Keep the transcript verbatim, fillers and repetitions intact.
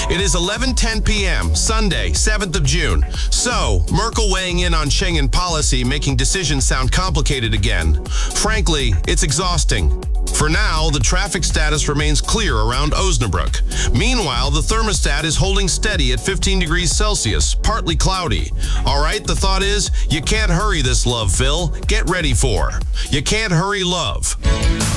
It is eleven ten p.m., Sunday, seventh of June. So, Merkel weighing in on Schengen policy, making decisions sound complicated again. Frankly, it's exhausting. For now, the traffic status remains clear around Osnabrück. Meanwhile, the thermostat is holding steady at fifteen degrees Celsius, partly cloudy. All right, the thought is, you can't hurry this love, Phil. Get ready for You Can't Hurry Love.